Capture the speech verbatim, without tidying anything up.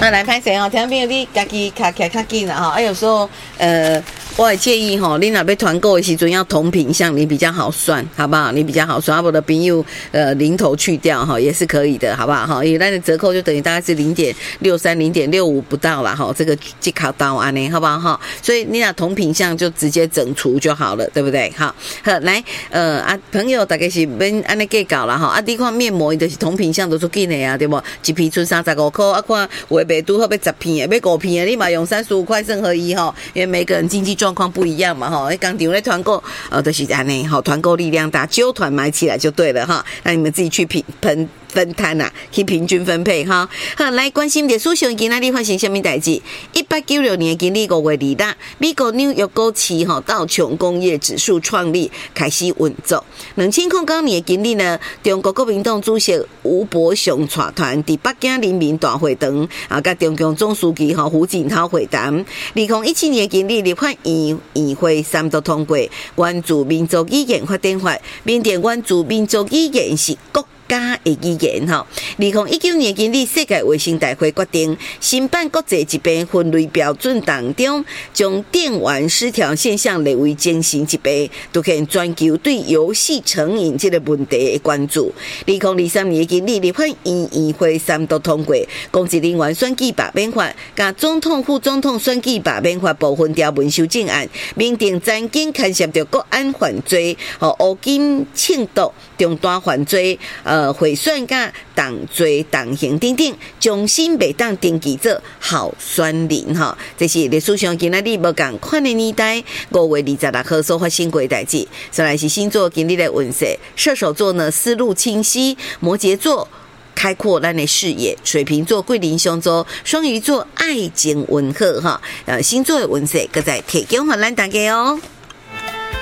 那来拍谁哦？听众朋友，你家己卡卡卡紧啦哈！啊，有时候呃，我也建议哈，你若要团购的时阵要同品项，你比较好算，好不好？你比较好算，啊，我的朋友呃零头去掉哈，也是可以的，好不好？哈，因为那的折扣就等于大概是零点六三、零点六五不到啦哈，这个即卡刀安尼，好不好哈？所以你俩同品项就直接整除就好了，对不对？好，好来呃啊，朋友大概是免安尼计较啦哈，啊，你看面膜就是同品项都出紧的啊，对不？一片出三十五块，啊，看有的卖拄好要十片的，要五片的，你嘛用三十五块正合一哈，因为每个人经济状况不一样嘛哈。刚场咧团购，呃，就是安尼，好，团购力量大，揪团买起来就对了哈。那你们自己去品分分摊啊，去平均分配哈。好，来关心的苏雄今仔日发生什么代志？一八九六年今日五月二日，美国纽约股市哈道琼工业指数创立开始运作。两千零九年今日呢，中国国民党主席吴伯雄带团伫北京人民大会堂啊，甲中共总书记哈胡锦涛会谈。二零一七年今日立法院议会三读通过《原住民族语言发展法》，缅甸原住民族语言是国家的语言哈。二零一九年今日世界卫生大会决定新版国际疾病分类标准当中，将电玩失调现象列为精神疾病，凸显全球对游戏成瘾这个问题的关注。二零二三年今日立法院议会三读通过《公职人员选举罢免法》甲总统、副总统选举罢免法部分条文修正案，明定曾经牵涉到国安犯罪、和乌金庆毒、重大犯罪、呃毁损甲党罪、党刑等等，重新袂当登记做候选人哈。这是历史上今仔日无共款的年代，五月二十六号所发生过的代志。再来是星座今日的运势，射手座呢思路清晰，摩羯座开阔咱的视野，水瓶座桂林相助，双鱼座爱情温和哈。呃，星座的运势，搁再提供给咱大家哦。